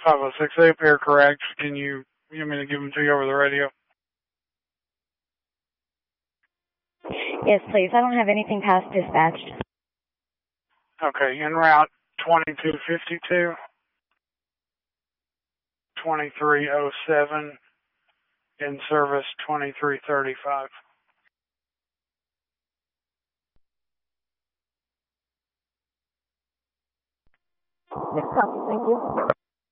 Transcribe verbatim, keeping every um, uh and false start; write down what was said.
five oh six, they appear correct. Can you, you want me to give them to you over the radio? Yes, please. I don't have anything past dispatched. Okay, en route twenty-two fifty-two, twenty-three oh seven, in service twenty-three thirty-five. Thank you.